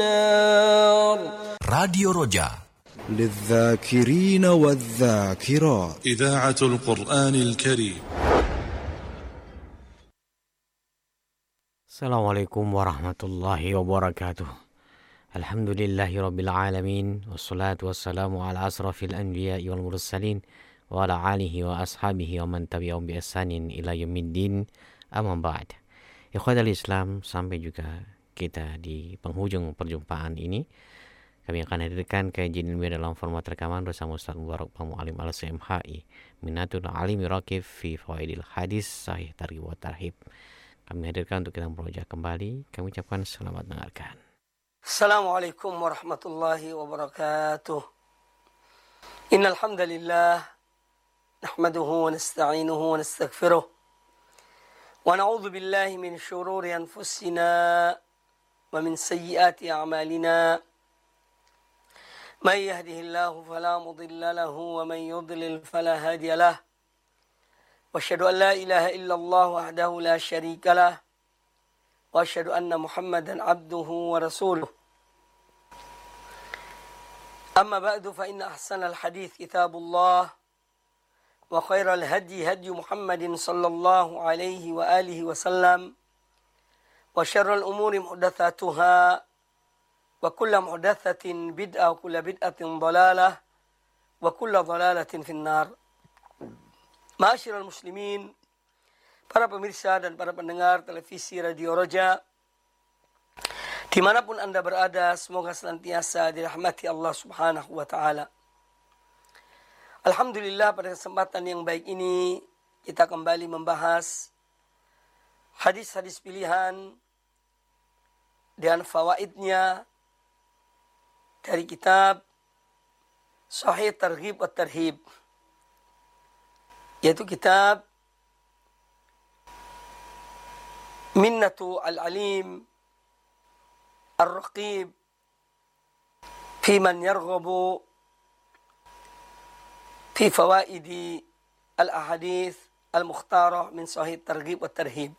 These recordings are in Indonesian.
راديو رجاء للذاكرين والذاكرات إذاعة القرآن الكريم. Assalamualaikum warahmatullahi wabarakatuh. Alhamdulillahirabbil alamin wassalatu wassalamu ala asrafil anbiya'i wal mursalin wa ala alihi wa ashabihi wa man tabi'ahum bi ihsanin ila yaumiddin. Amma ba'd. Ikhwatal Islam, sampai juga kita di penghujung perjumpaan ini. Kami akan hadirkan kajian ilmiah dalam format rekaman bersama Ustaz Mubarak Mu'alim al-SMHI Minatul Alim Raqib fi Fawaidil Hadis Sahih Targhib wa Tarhib. Kami hadirkan untuk kita berusaha kembali. Kami ucapkan selamat mendengarkan. Assalamualaikum warahmatullahi wabarakatuh. Innal hamdalillah nahmaduhu wa nasta'inuhu wa nastaghfiruh. Wa na'udzu billahi min shururi anfusina wa min sayyiati a'malina. May yahdihillahu fala mudilla lahu wa may yudlil fala hadiya lahu. وأشهد أن لا إله إلا الله وحده لا شريك له وأشهد أن محمدا عبده ورسوله أما بعد فإن أحسن الحديث كتاب الله وخير الهدي هدي محمد صلى الله عليه وآله وسلم وشر الأمور محدثاتها وكل محدثة بدعة وكل بدعة ضلالة وكل ضلالة في النار. Ma'asyiral muslimin, para pemirsa dan para pendengar televisi Radio Roja, dimanapun Anda berada, semoga senantiasa dirahmati Allah Subhanahu wa Ta'ala. Alhamdulillah, pada kesempatan yang baik ini kita kembali membahas hadis-hadis pilihan dan fawaidnya dari kitab Sahih Targhib wa Tarhib, yaitu kitab Minnatu al-Alim Ar-Raqib fi man yarghabu fi fawaidi al-ahadith al-mukhtarah min Sahih Targhib wa Tarhib.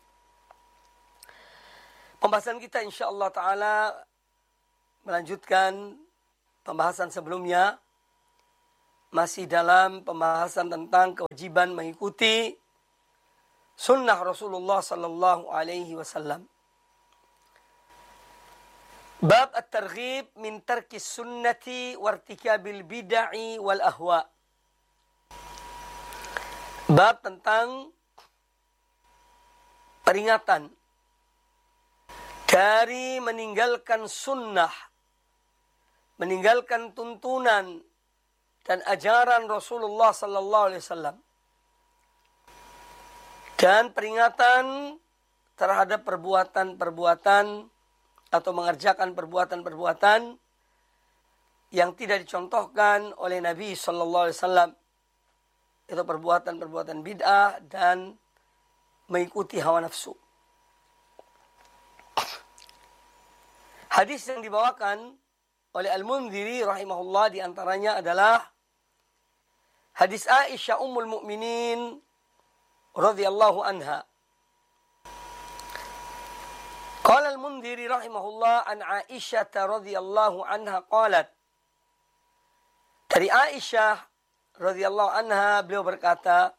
Pembahasan kita insyaallah taala melanjutkan pembahasan sebelumnya, masih dalam pembahasan tentang kewajiban mengikuti sunnah Rasulullah sallallahu alaihi wasallam. Bab at-targhib min tarkis sunnati wa irtikabil bid'i wal ahwa. Bab tentang peringatan dari meninggalkan sunnah, meninggalkan tuntunan dan ajaran Rasulullah sallallahu alaihi wasallam, dan peringatan terhadap perbuatan-perbuatan atau mengerjakan perbuatan-perbuatan yang tidak dicontohkan oleh Nabi sallallahu alaihi wasallam, itu perbuatan-perbuatan bid'ah dan mengikuti hawa nafsu. Hadis yang dibawakan oleh Al-Mundhiri rahimahullah di antaranya adalah hadis Aisyah Ummul Mukminin radhiyallahu anha. Qala Al-Mundhiri rahimahullah an Aisyah radhiyallahu anha qalat. Dari Aisyah radhiyallahu anha beliau berkata,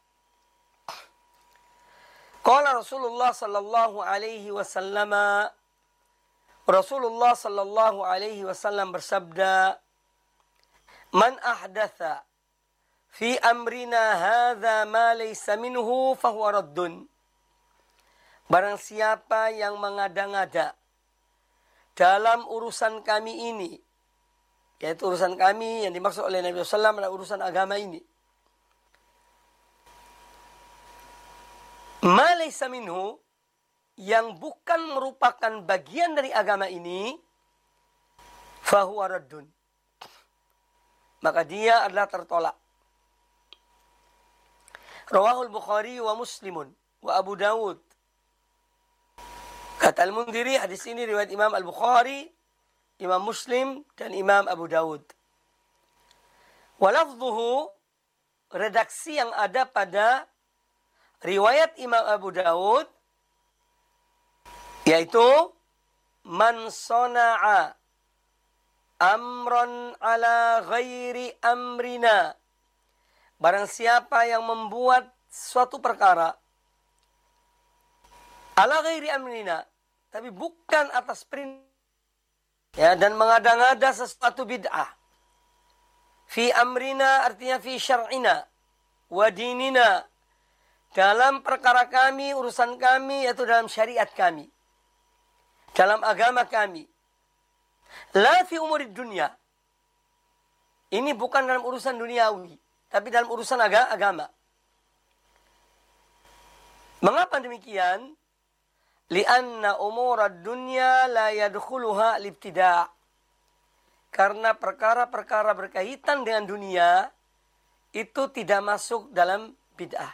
qala Rasulullah sallallahu alaihi wasallam, Rasulullah sallallahu alaihi wasallam bersabda, "Man ahdatha fi amrina hadza ma laysa minhu fahuwa raddun." Barang siapa yang mengada-ngada dalam urusan kami ini, yaitu urusan kami yang dimaksud oleh Nabi sallallahu alaihi wasallam adalah urusan agama ini, ma laysa minhu, yang bukan merupakan bagian dari agama ini, fahuwa raddun, maka dia adalah tertolak. Rawahul Bukhari wa Muslimun wa Abu Dawud. Kata Al-Mundhiri, hadis ini riwayat Imam Al-Bukhari, Imam Muslim, dan Imam Abu Dawud. Walafdhuhu, redaksi yang ada pada riwayat Imam Abu Dawud, yaitu man sana'a amran ala ghairi amrina. Barang siapa yang membuat suatu perkara ala ghairi amrina, tapi bukan atas perintah, ya, dan mengada-ngada sesuatu bid'ah. Fi amrina artinya fi syar'ina wa dinina, dalam perkara kami, urusan kami, yaitu dalam syariat kami, dalam agama kami. La fi umurid dunia. Ini bukan dalam urusan duniawi, tapi dalam urusan agama. Mengapa demikian? Lianna umurad dunya la yadkhuluha al-ibtida'. Karena perkara-perkara berkaitan dengan dunia itu tidak masuk dalam bid'ah.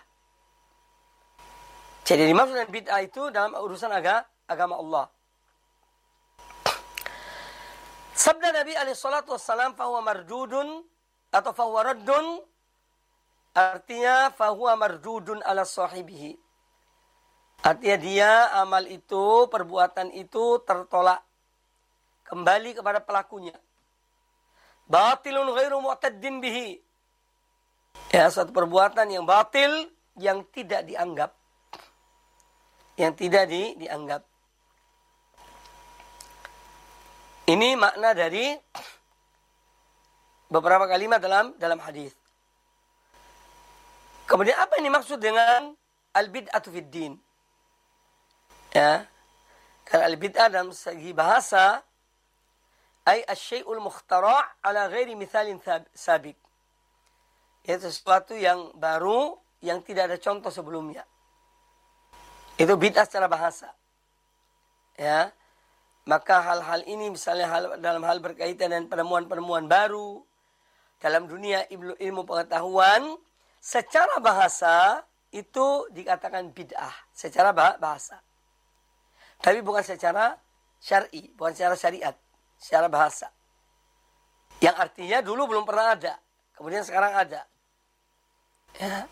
Jadi dimaksud dengan bid'ah itu dalam urusan agama Allah. Sabda Nabi alaihi salatu wassalam, fahuwa mardudun atau fahuwa raddun, artinya fahuwa mardudun ala sahibihi. Artinya dia, amal itu, perbuatan itu tertolak kembali kepada pelakunya. Batilun ghairu mu'taddin bihi. Ya, suatu perbuatan yang batil, yang tidak dianggap. Yang tidak dianggap. Ini makna dari beberapa kalimat dalam hadis. Kemudian apa yang dimaksud dengan al-bid'atu fid din? Ya. Karena al-bid'ah dalam segi bahasa ay asy-syai'ul mukhtara' ala ghairi mithalin sabiq. Itu sesuatu yang baru yang tidak ada contoh sebelumnya. Itu bid'ah secara bahasa. Ya. Maka hal-hal ini misalnya dalam hal berkaitan dengan penemuan-penemuan baru dalam dunia ilmu pengetahuan, secara bahasa itu dikatakan bid'ah secara bahasa. Tapi bukan secara syar'i, bukan secara syariat, secara bahasa. Yang artinya dulu belum pernah ada, kemudian sekarang ada. Ya.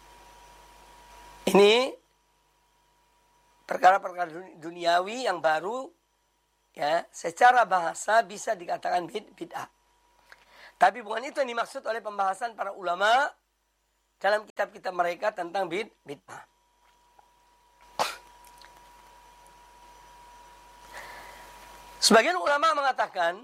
Ini perkara-perkara duniawi yang baru, ya, secara bahasa bisa dikatakan bid'ah. Tapi bukan itu yang dimaksud oleh pembahasan para ulama dalam kitab-kitab mereka tentang bid'ah. Sebagian ulama mengatakan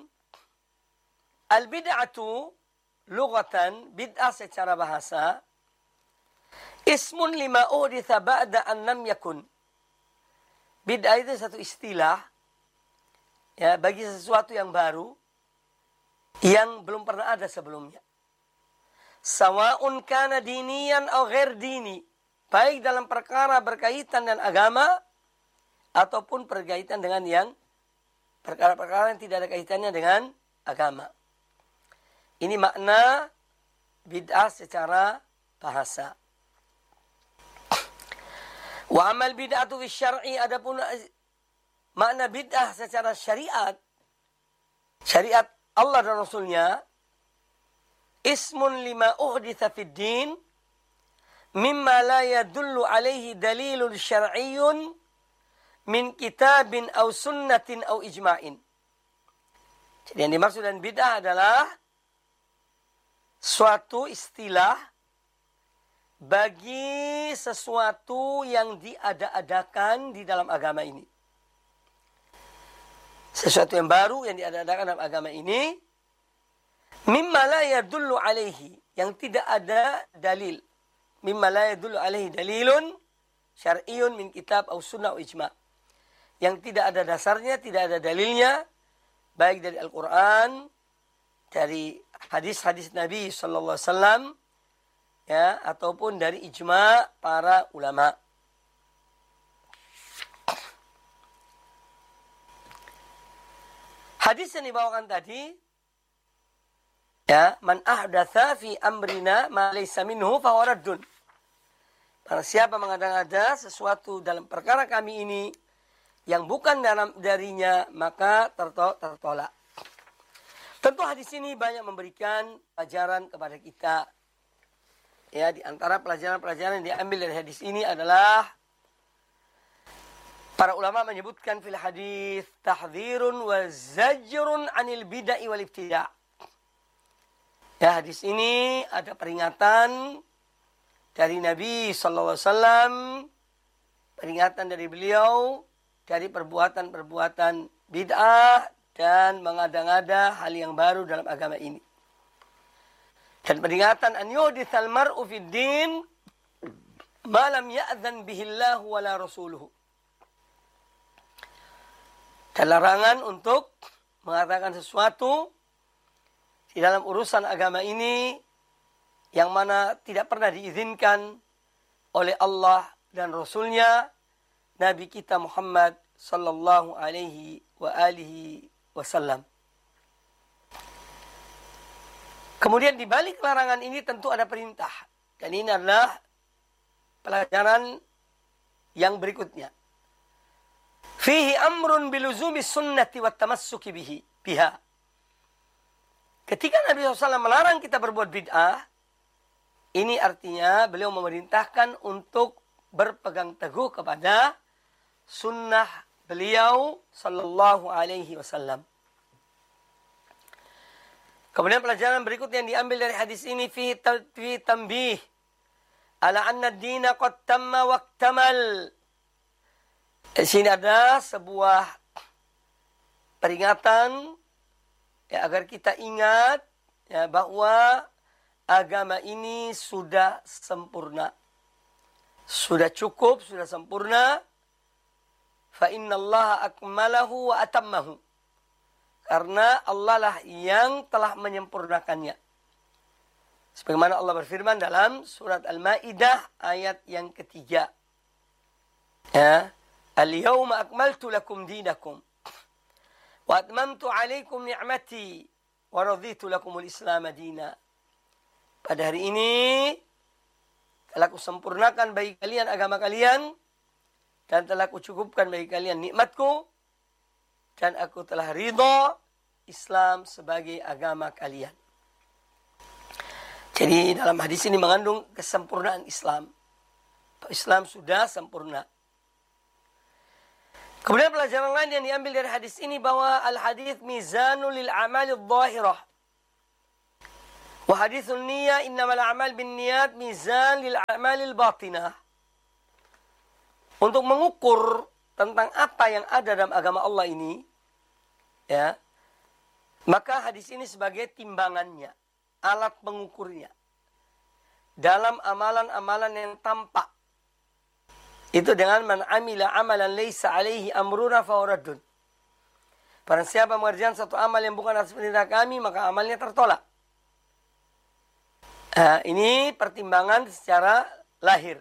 al-bid'atu lughatan, bid'ah secara bahasa, ismun lima uhditha ba'da an lam yakun. Bid'ah itu satu istilah, ya, bagi sesuatu yang baru yang belum pernah ada sebelumnya. Sawa'un kana diniyan atau ghair dini, baik dalam perkara berkaitan dengan agama ataupun berkaitan dengan yang perkara-perkara yang tidak ada kaitannya dengan agama. Ini makna bid'ah secara bahasa. Wa amal bid'atu fi syar'i, adapun makna bid'ah secara syariat, syariat Allah dan Rasulnya, ismun lima uhditha fid din mimma la yadullu alaihi dalilun syar'iyyun min kitabin au sunnatin au ijma'in. Jadi yang dimaksud dengan bid'ah adalah suatu istilah bagi sesuatu yang diada-adakan di dalam agama ini. Sesuatu yang baru yang diada-adakan dalam agama ini, mimma la yadullu alaihi, yang tidak ada dalil. Mimma la yadullu alaihi dalilun syar'iyyun min kitab au sunnah au ijma'. Yang tidak ada dasarnya, tidak ada dalilnya, baik dari Al-Quran, dari hadis-hadis Nabi sallallahu alaihi wasallam, ya, ataupun dari ijma' para ulama. Hadis yang dibawakan tadi, ya, man ahdatsa fi amrina ma laysa minhu fa huwa raddun. Barang siapa mengada-ngada sesuatu dalam perkara kami ini yang bukan darinya, maka tertolak. Tentu hadis ini banyak memberikan pelajaran kepada kita. Ya, di antara pelajaran-pelajaran yang diambil dari hadis ini adalah Para ulama menyebutkan fil hadis tahdhirun wa zajrun 'anil bid'ah wal ibtida'. Ya, hadis ini ada peringatan dari Nabi sallallahu alaihi wasallam, peringatan dari beliau dari perbuatan-perbuatan bid'ah dan mengada-ngada hal yang baru dalam agama ini. Dan peringatan an yuhditsal mar'u fid din ma lam ya'dzan bihi Allah wala rasuluhu. Dan larangan untuk mengatakan sesuatu di dalam urusan agama ini yang mana tidak pernah diizinkan oleh Allah dan Rasulnya, Nabi kita Muhammad sallallahu alaihi wa alihi wasallam. Kemudian di balik larangan ini tentu ada perintah. Dan ini adalah pelajaran yang berikutnya. Fihi amrun biluzumi sunnati wa tamassuki biha. Ketika Nabi SAW melarang kita berbuat bid'ah, ini artinya beliau memerintahkan untuk berpegang teguh kepada sunnah beliau sallallahu alaihi wasallam. Kemudian pelajaran berikutnya yang diambil dari hadis ini fi tanbih ala anna ad-dina qad tamma wa iktamal. Di sini ada sebuah peringatan ya, agar kita ingat ya, bahwa agama ini sudah sempurna. Sudah cukup, sudah sempurna. Fa innallaha akmalahu wa atammahu. Karena Allah lah yang telah menyempurnakannya. Sebagaimana Allah berfirman dalam surat Al-Maidah ayat yang ketiga. Ya. Al-yawma akmaltu lakum dinakum wa atmamtu alaikum ni'mati wa raditu lakumul islam dina. Pada hari ini telah kusempurnakan bagi kalian agama kalian dan telah kucukupkan bagi kalian nikmatku dan aku telah ridha Islam sebagai agama kalian. Jadi dalam hadis ini mengandung kesempurnaan Islam. Islam sudah sempurna. Kemudian pelajaran lain yang diambil dari hadis ini bahwa al-hadis mizanul lil amalid dhahirah. Wa haditsun niyyah innamal a'mal binniyat mizan lil a'malil batinah. Untuk mengukur tentang apa yang ada dalam agama Allah ini, ya, maka hadis ini sebagai timbangannya, alat pengukurnya. Dalam amalan-amalan yang tampak. Itu dengan man amila amalan laisa alaihi amruna fawaradun. Barang siapa mengerjakan satu amal yang bukan atas perintah kami, maka amalnya tertolak. Ini pertimbangan secara lahir.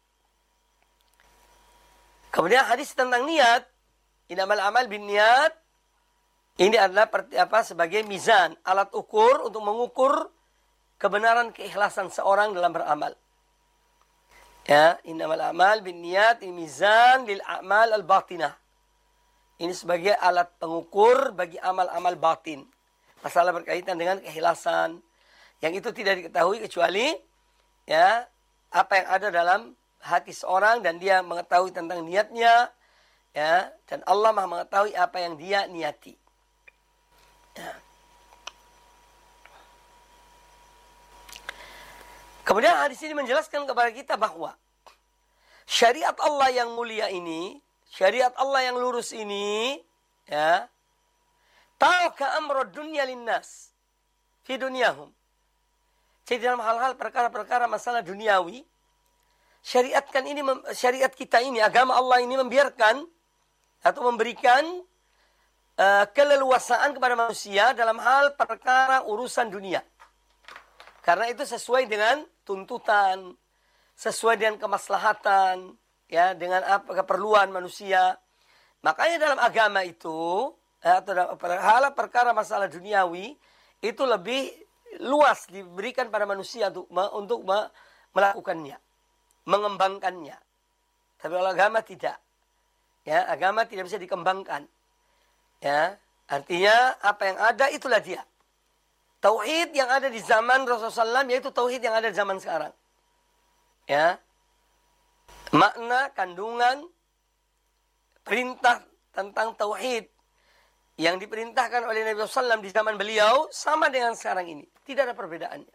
Kemudian hadis tentang niat, innamal amal bin niat, ini adalah sebagai mizan, alat ukur untuk mengukur kebenaran keikhlasan seorang dalam beramal. Ya, innamal amal bin niat mizan lil a'mal al batinah. Ini sebagai alat pengukur bagi amal-amal batin. Masalah berkaitan dengan keikhlasan yang itu tidak diketahui kecuali ya apa yang ada dalam hati seorang dan dia mengetahui tentang niatnya ya, dan Allah Maha mengetahui apa yang dia niati. Ya. Kemudian hadis ini menjelaskan kepada kita bahwa syariat Allah yang mulia ini, syariat Allah yang lurus ini, ya, ta'aka amrud dunya linnas fi dunyahum. Jadi dalam hal-hal perkara-perkara masalah duniawi, syariat kita ini, agama Allah ini membiarkan atau memberikan keleluasaan kepada manusia dalam hal perkara urusan dunia. Karena itu sesuai dengan tuntutan, sesuai dengan kemaslahatan, ya, dengan apa keperluan manusia. Makanya dalam agama itu, atau dalam perkara masalah duniawi, itu lebih luas diberikan pada manusia untuk melakukannya, mengembangkannya. Tapi kalau agama tidak. Ya, agama tidak bisa dikembangkan. Ya, artinya apa yang ada itulah dia. Tauhid yang ada di zaman Rasulullah SAW yaitu tauhid yang ada di zaman sekarang. Ya. Makna, kandungan, perintah tentang tauhid yang diperintahkan oleh Nabi SAW di zaman beliau sama dengan sekarang ini. Tidak ada perbedaannya.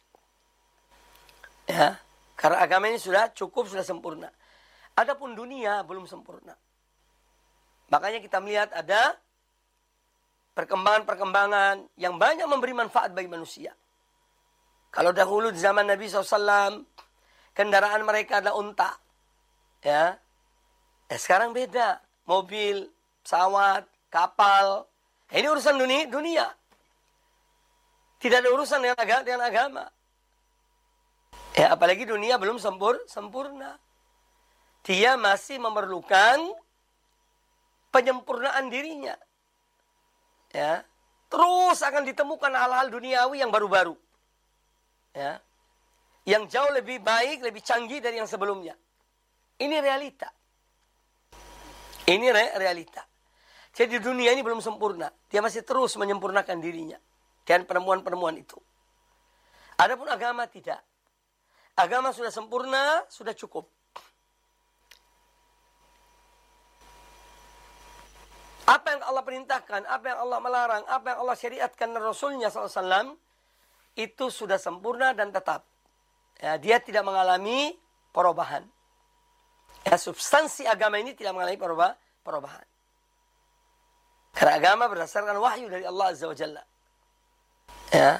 Ya, karena agama ini sudah cukup, sudah sempurna. Adapun dunia belum sempurna. Makanya kita melihat ada perkembangan-perkembangan yang banyak memberi manfaat bagi manusia. Kalau dahulu di zaman Nabi SAW, kendaraan mereka adalah unta. Ya, sekarang beda. Mobil, pesawat, kapal. Ini urusan dunia. Tidak ada urusan dengan agama. Ya, apalagi dunia belum sempurna. Dia masih memerlukan penyempurnaan dirinya. Ya, terus akan ditemukan hal-hal duniawi yang baru-baru. Ya, yang jauh lebih baik, lebih canggih dari yang sebelumnya. Ini realita. Ini realita. Jadi dunia ini belum sempurna. Dia masih terus menyempurnakan dirinya. Dan penemuan-penemuan itu. Adapun agama tidak. Agama sudah sempurna, sudah cukup. Apa yang Allah perintahkan, apa yang Allah melarang, apa yang Allah syariatkan dan Rasulnya SAW, itu sudah sempurna dan tetap. Ya, dia tidak mengalami perubahan. Ya, substansi agama ini tidak mengalami perubahan. Karena agama berdasarkan wahyu dari Allah Azza wa Jalla. Ya.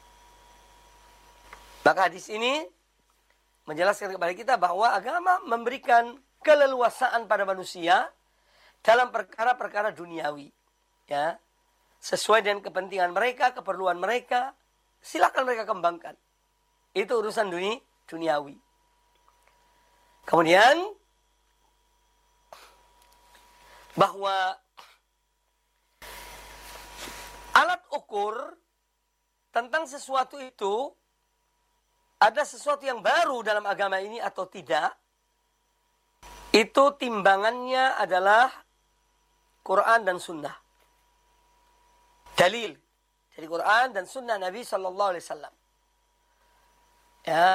Maka hadis ini menjelaskan kepada kita bahwa agama memberikan keleluasaan pada manusia dalam perkara-perkara duniawi. Ya. Sesuai dengan kepentingan mereka, keperluan mereka, silakan mereka kembangkan. Itu urusan duniawi. Kemudian bahwa alat ukur tentang sesuatu itu ada sesuatu yang baru dalam agama ini atau tidak, itu timbangannya adalah Quran dan Sunnah. Dalil dari Quran dan Sunnah Nabi Sallallahu Alaihi Wasallam. Ya,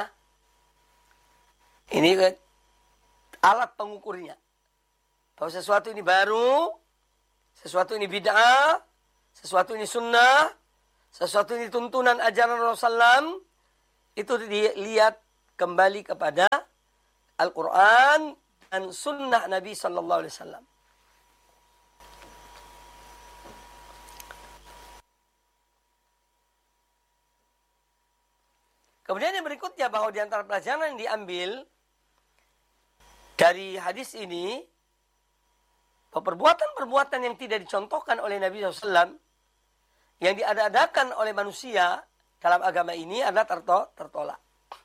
ini alat pengukurnya. Bahwa sesuatu ini baru, sesuatu ini bid'ah, sesuatu ini sunnah, sesuatu ini tuntunan ajaran Rasulullah SAW, itu dilihat kembali kepada Al-Quran dan sunnah Nabi Sallallahu Alaihi Wasallam. Kemudian yang berikutnya bahwa di antara pelajaran yang diambil dari hadis ini, perbuatan-perbuatan yang tidak dicontohkan oleh Nabi SAW, yang diadakan oleh manusia dalam agama ini adalah tertolak.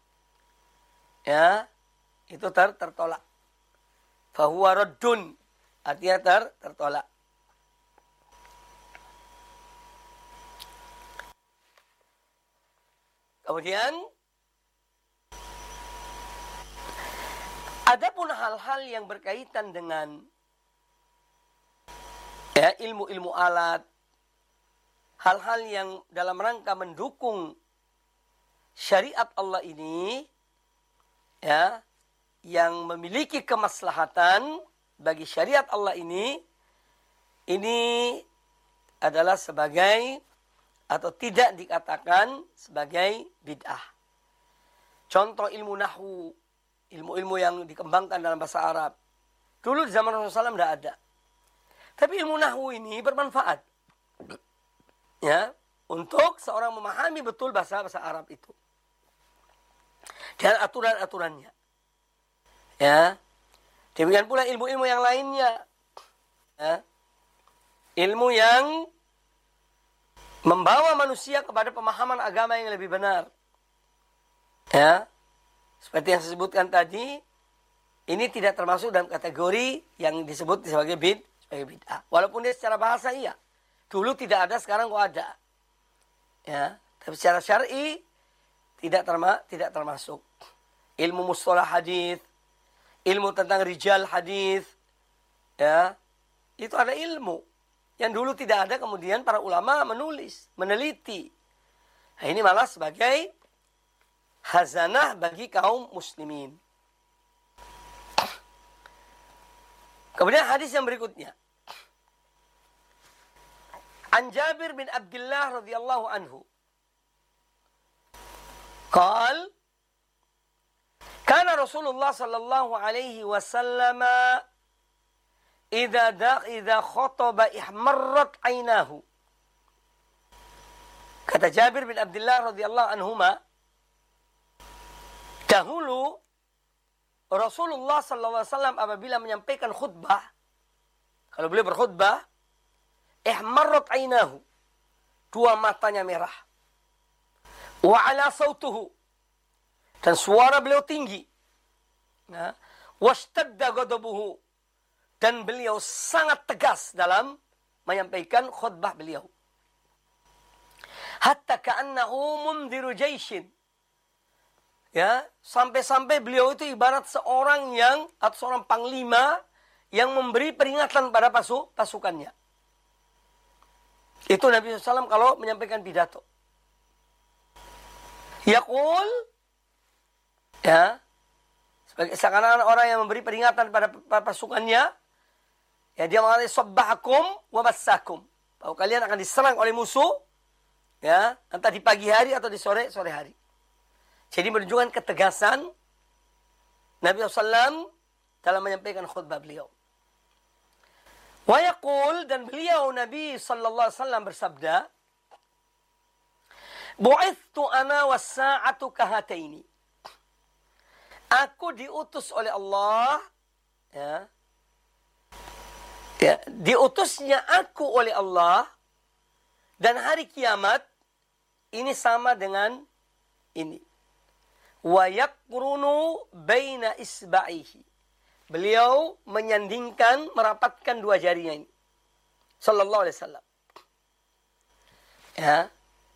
Ya, itu tertolak. Fahuwa raddun, artinya tertolak. Kemudian adapun hal-hal yang berkaitan dengan ya, ilmu-ilmu alat, hal-hal yang dalam rangka mendukung syariat Allah ini, ya, yang memiliki kemaslahatan bagi syariat Allah ini adalah sebagai atau tidak dikatakan sebagai bid'ah. Contoh ilmu nahwu, ilmu-ilmu yang dikembangkan dalam bahasa Arab. Dulu di zaman Rasulullah SAW tidak ada. Tapi ilmu nahwu ini bermanfaat. Ya, untuk seorang memahami betul bahasa Arab itu. Dan aturan-aturannya. Ya. Demikian pula ilmu-ilmu yang lainnya. Ya. Ilmu yang membawa manusia kepada pemahaman agama yang lebih benar. Ya. Seperti yang saya sebutkan tadi, ini tidak termasuk dalam kategori yang disebut sebagai bid'ah. Walaupun dia secara bahasa iya. Dulu tidak ada, sekarang kok ada. Ya, tapi secara syar'i tidak termasuk. Ilmu mustalah hadis, ilmu tentang rijal hadis, ya, itu ada ilmu yang dulu tidak ada, kemudian para ulama menulis, meneliti. Nah, ini malah sebagai khazanah bagi kaum muslimin. Kemudian hadis yang berikutnya. An Jabir bin Abdullah radhiyallahu anhu. Qal kana Rasulullah sallallahu alaihi wasallam idza khataba ihmarrat aynahu. Kata Jabir bin Abdullah radhiyallahu anhuma, dahulu Rasulullah sallallahu alaihi wasallam apabila menyampaikan khutbah, kalau beliau berkhutbah, ihmarrat aynahu, dua matanya merah. Wa ala sautuhu, dan suara beliau tinggi. Nah, washtadda ghadabuhu, dan beliau sangat tegas dalam menyampaikan khutbah beliau. Hatta ka'annahu mundhiru jaishin. Ya, sampai-sampai beliau itu ibarat seorang atau seorang panglima yang memberi peringatan pada pasukannya. Itu Nabi SAW kalau menyampaikan pidato. Yaqul, ya, seakan-akan orang yang memberi peringatan pada pasukannya, ya, dia mengatakan sabbahakum wa massakum, bahwa kalian akan diserang oleh musuh, ya, entah di pagi hari atau di sore hari. Jadi menunjukkan ketegasan Nabi SAW dalam menyampaikan khutbah beliau. Wa yaqul, dan beliau Nabi SAW bersabda, bu'ithtu ana was-sa'atu kahataini. Aku diutus oleh Allah, ya, diutusnya aku oleh Allah, dan hari kiamat ini sama dengan ini. Wa yaqrunu baina isba'ihi. Beliau menyandingkan, merapatkan dua jarinya ini. Sallallahu alaihi wasallam. Ya.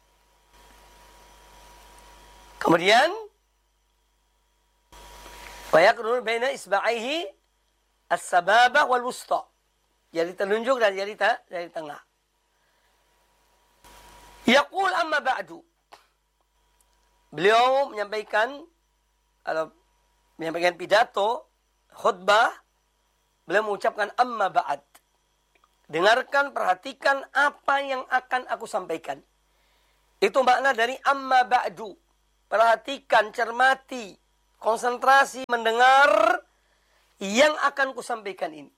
Kemudian wa yaqrunu baina isba'ihi as-sababah wal wusta. Jari telunjuk dan jari tengah. Yaqul amma ba'du. Beliau menyampaikan pidato, khutbah, beliau mengucapkan amma ba'd. Dengarkan, perhatikan apa yang akan aku sampaikan. Itu makna dari amma ba'du. Perhatikan, cermati, konsentrasi, mendengar yang akan kusampaikan ini.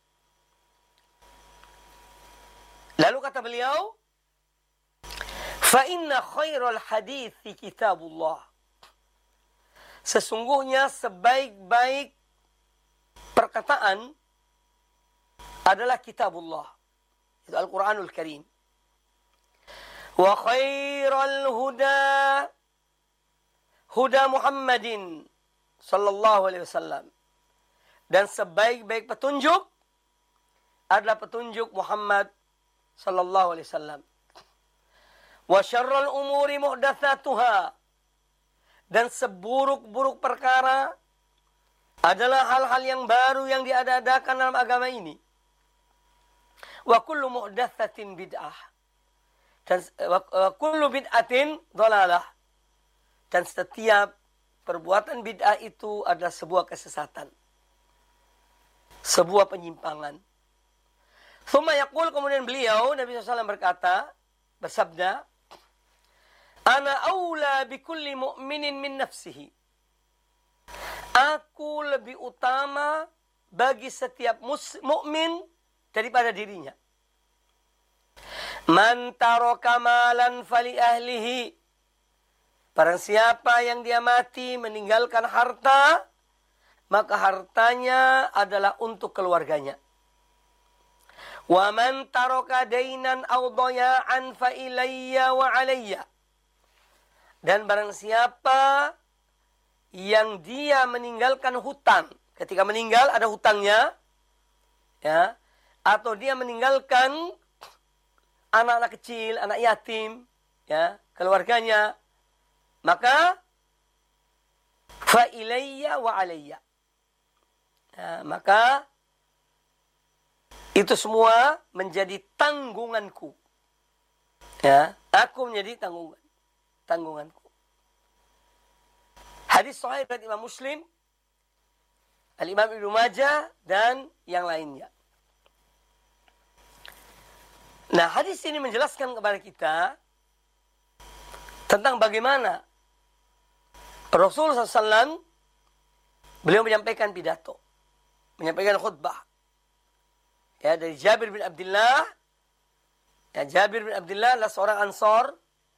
Lalu kata beliau, fa inna khairal hadithi kitabullah. Sesungguhnya sebaik-baik perkataan adalah kitabullah. Itu Al-Quranul Karim. Wa khairal huda Muhammadin sallallahu alaihi wasallam. Dan sebaik-baik petunjuk adalah petunjuk Muhammad sallallahu alaihi wasallam. Wa syarrul umuri muhdatsatuha. Dan seburuk-buruk perkara adalah hal-hal yang baru yang diadakan dalam agama ini. Wa kullu muhdatsatin bid'ah. Dan wa kullu bid'atin dhalalah. Dan setiap perbuatan bid'ah itu adalah sebuah kesesatan. Sebuah penyimpangan. Tsumma yaqul, kemudian beliau Nabi SAW bersabda, ana aula bikulli mu'minin min nafsihi. Aku lebih utama bagi setiap mukmin daripada dirinya. Man taraka malan fali ahlihi. Barang siapa yang dia mati meninggalkan harta, maka hartanya adalah untuk keluarganya. Wa man taraka dainan aw daya'an fa ilayya wa alayya. Dan barang siapa yang dia meninggalkan hutang, ketika meninggal ada hutangnya, ya, atau dia meninggalkan anak-anak kecil, anak yatim, ya, keluarganya, maka fa ilayya wa alayya. Ya, maka itu semua menjadi tanggunganku. Ya, aku menjadi tanggunganku. Hadis sahih dari Imam Muslim Al-Imam Ibnu Majah dan yang lainnya. Nah, hadis ini menjelaskan kepada kita tentang bagaimana Rasulullah SAW beliau menyampaikan pidato, menyampaikan khutbah. Ya, dari Jabir bin Abdullah. Ya, Jabir bin Abdullah adalah seorang Ansor.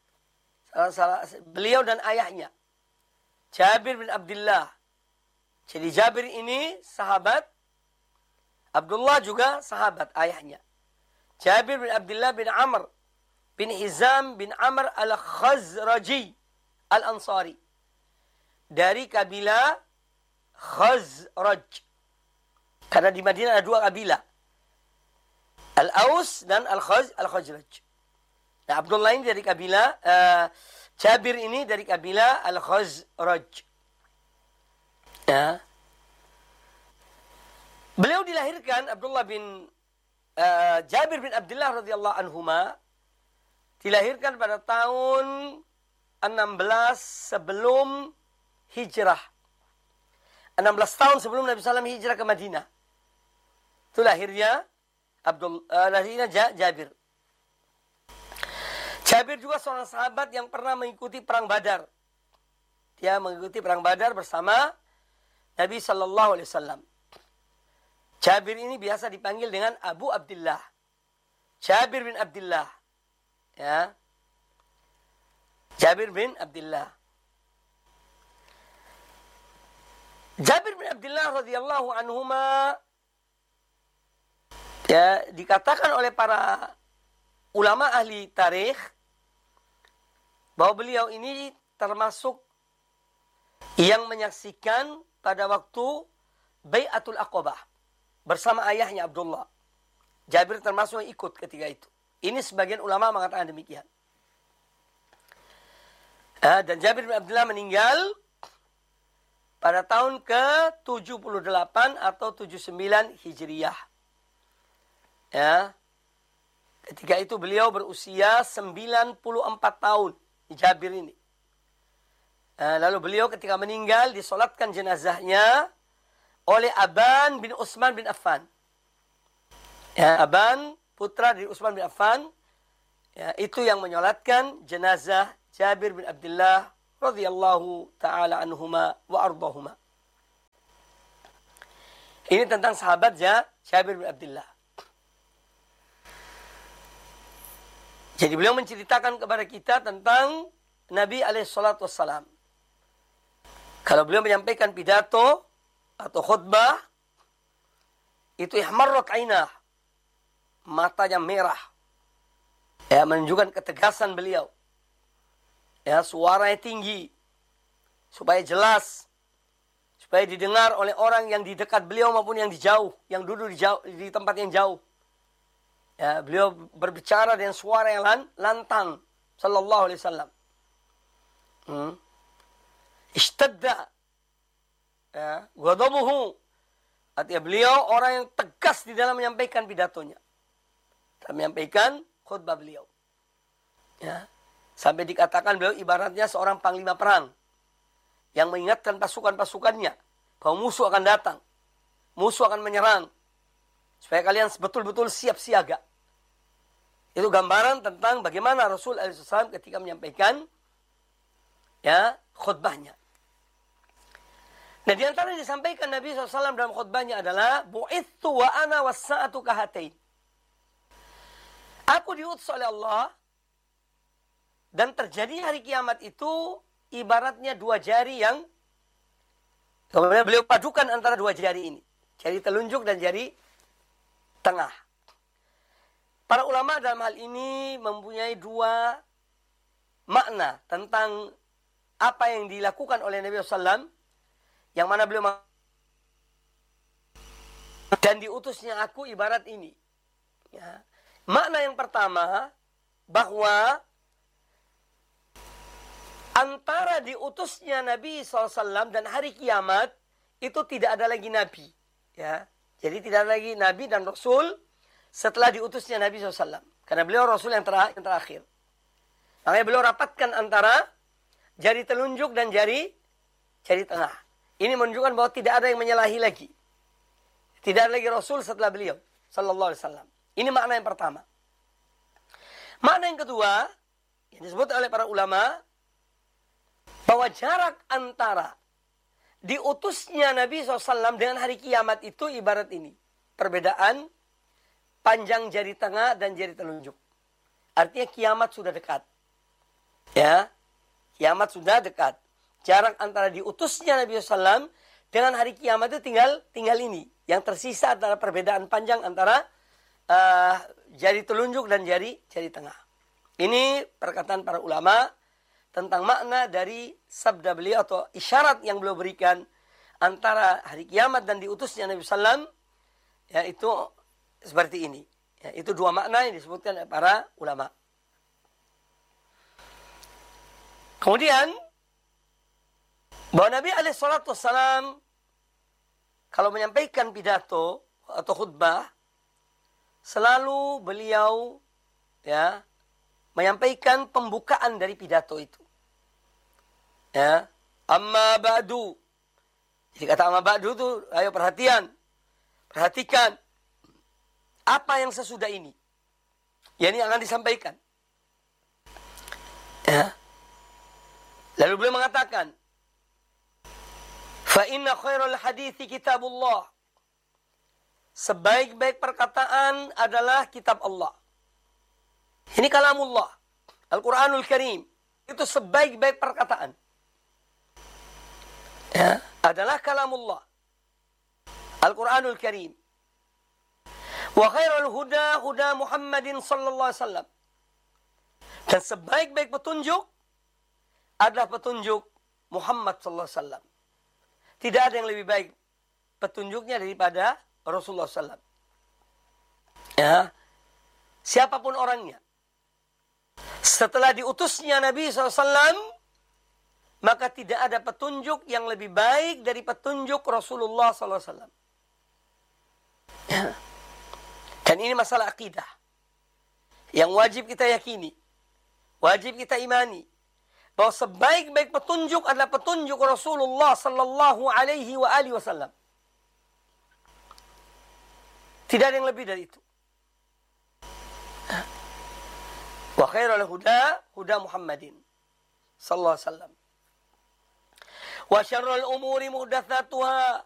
Beliau dan ayahnya. Jabir bin Abdullah. Jadi Jabir ini sahabat. Abdullah juga sahabat ayahnya. Jabir bin Abdullah bin Amr bin Hizam bin Amr al-Khazraji al-Ansari. Dari kabilah Khazraj. Karena di Madinah ada dua kabilah. Al-Aus dan Al-Khazraj. Nah, Abdullah ini dari kabilah, Jabir ini dari kabilah Al-Khazraj. Ya. Beliau dilahirkan, Abdullah bin Jabir bin Abdullah radhiyallahu anhuma, dilahirkan pada tahun 16 sebelum hijrah. 16 tahun sebelum Nabi SAW hijrah ke Madinah. Itu lahirnya lahirnya Jabir. Jabir juga seorang sahabat yang pernah mengikuti perang Badar. Dia mengikuti perang Badar bersama Nabi Sallallahu Alaihi Wasallam. Jabir ini biasa dipanggil dengan Abu Abdullah. Jabir bin Abdullah. Ya. Jabir bin Abdullah. Jabir bin Abdullah radhiyallahu anhuma, ya, dikatakan oleh para ulama ahli tarikh bahwa beliau ini termasuk yang menyaksikan pada waktu Bai'atul Aqabah bersama ayahnya Abdullah. Jabir termasuk yang ikut ketika itu. Ini sebagian ulama mengatakan demikian. Dan Jabir bin Abdullah meninggal pada tahun ke-78 atau 79 Hijriyah. Ya. Ketika itu beliau berusia 94 tahun. Jabir ini. Lalu beliau ketika meninggal disolatkan jenazahnya oleh Aban bin Utsman bin Affan. Ya, Aban, putra dari Utsman bin Affan. Ya, itu yang menyolatkan jenazah Jabir bin Abdullah radhiyallahu ta'ala anhuma wa ardahuma. Ini tentang sahabat Jabir bin Abdullah. Jadi beliau menceritakan kepada kita tentang Nabi alaihissalatu wassalam. Kalau beliau menyampaikan pidato atau khutbah, itu ihmarrat ainah, matanya merah. Ya, menunjukkan ketegasan beliau. Ya, suaranya tinggi supaya jelas, supaya didengar oleh orang yang di dekat beliau maupun yang di jauh, yang duduk di tempat yang jauh. Ya, beliau berbicara dengan suara yang lantang, sallallahu alaihi wasallam. Ishtadda, ya, ghadabuhu. Artinya beliau orang yang tegas di dalam menyampaikan pidatonya, dalam menyampaikan khutbah beliau. Ya. Sampai dikatakan beliau ibaratnya seorang panglima perang yang mengingatkan pasukan-pasukannya bahwa musuh akan datang, musuh akan menyerang, supaya kalian betul-betul siap siaga. Itu gambaran tentang bagaimana Rasul SAW ketika menyampaikan, ya, khutbahnya. Nah, di antara yang disampaikan Nabi SAW dalam khutbahnya adalah bu'ithu wa ana was-sa'atu kahatain. Aku diutus oleh Allah dan terjadi hari kiamat itu ibaratnya dua jari yang kemudian beliau padukan antara dua jari ini. Jari telunjuk dan jari tengah. Para ulama dalam hal ini mempunyai dua makna tentang apa yang dilakukan oleh Nabi SAW. Yang mana beliau dan diutusnya aku ibarat ini. Ya. Makna yang pertama, bahwa antara diutusnya Nabi SAW dan hari kiamat itu tidak ada lagi Nabi. Ya. Jadi tidak ada lagi Nabi dan Rasul setelah diutusnya Nabi SAW. Karena beliau Rasul yang terakhir. Makanya beliau rapatkan antara jari telunjuk dan jari tengah. Ini menunjukkan bahwa tidak ada yang menyalahi lagi. Tidak ada lagi Rasul setelah beliau sallallahu alaihi wasallam. Ini makna yang pertama. Makna yang kedua yang disebut oleh para ulama bahwa jarak antara diutusnya Nabi SAW dengan hari kiamat itu ibarat ini. Perbedaan panjang jari tengah dan jari telunjuk. Artinya kiamat sudah dekat. Ya, kiamat sudah dekat. Jarak antara diutusnya Nabi SAW dengan hari kiamat itu tinggal ini. Yang tersisa adalah perbedaan panjang antara jari telunjuk dan jari tengah. Ini perkataan para ulama tentang makna dari sabda beliau atau isyarat yang beliau berikan antara hari kiamat dan diutusnya Nabi SAW. Ya, itu seperti ini. Ya, itu dua makna yang disebutkan oleh para ulama. Kemudian bahwa Nabi SAW kalau menyampaikan pidato atau khutbah, selalu beliau ya menyampaikan pembukaan dari pidato itu. Ya, amma ba'du. Jadi kata amma ba'du itu, ayo perhatikan apa yang sesudah ini. Ya, ini akan disampaikan. Ya. Lalu beliau mengatakan, fa inna khairal hadithi kitabullah. Sebaik-baik perkataan adalah kitab Allah. Ini kalamullah. Al-Quranul Karim. Itu sebaik-baik perkataan. Ya, adalah kalamullah. Al-Quranul Karim. Wa khairul huda huda Muhammadin sallallahu alaihi wasallam. Dan sebaik-baik petunjuk adalah petunjuk Muhammad sallallahu alaihi wasallam. Tidak ada yang lebih baik petunjuknya daripada Rasulullah SAW. Ya, siapapun orangnya, setelah diutusnya Nabi SAW, maka tidak ada petunjuk yang lebih baik dari petunjuk Rasulullah SAW. Ya. Dan ini masalah akidah yang wajib kita yakini, wajib kita imani, bahwa sebaik-baik petunjuk adalah petunjuk Rasulullah sallallahu alaihi wa alihi wasallam. Tidak ada yang lebih dari itu. Wa khairul huda huda Muhammadin sallallahu alaihi wasallam. Wa syarrul umuri muhdatsatuha.